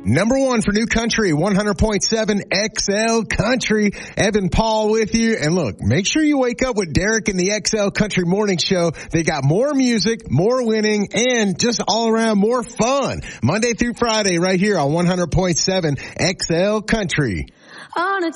Number one for new country, 100.7 XL Country. Evan Paul with you. And look, make sure you wake up with Derek and the XL Country Morning Show. They got more music, more winning, and just all around more fun. Monday through Friday right here on 100.7 XL Country. On a